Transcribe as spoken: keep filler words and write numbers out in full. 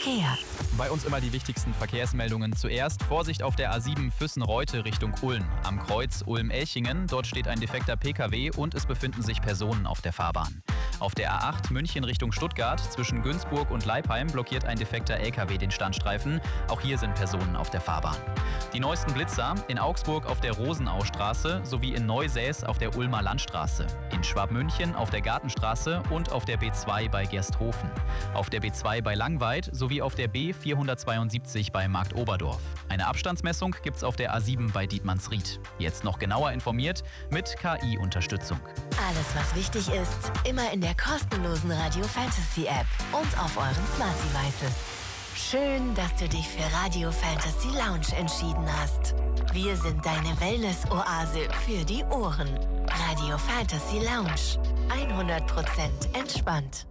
Verkehr. Bei uns immer die wichtigsten Verkehrsmeldungen zuerst. Vorsicht auf der A sieben Füssen-Reute Richtung Ulm. Am Kreuz Ulm-Elchingen, dort steht ein defekter P K W und es befinden sich Personen auf der Fahrbahn. Auf der A acht München Richtung Stuttgart zwischen Günzburg und Leipheim blockiert ein defekter L K W den Standstreifen. Auch hier sind Personen auf der Fahrbahn. Die neuesten Blitzer in Augsburg auf der Rosenaustraße sowie in Neusäß auf der Ulmer Landstraße. In Schwabmünchen auf der Gartenstraße und auf der B zwei bei Gersthofen. Auf der B zwei bei Langweid sowie auf der B vierhundertzweiundsiebzig bei Marktoberdorf. Eine Abstandsmessung gibt's auf der A sieben bei Dietmannsried. Jetzt noch genauer informiert mit K I-Unterstützung. Alles, was wichtig ist, immer in der kostenlosen Radio Fantasy App und auf euren Smart Devices. Schön, dass du dich für Radio Fantasy Lounge entschieden hast. Wir sind deine Wellness-Oase für die Ohren. Radio Fantasy Lounge. hundert Prozent entspannt.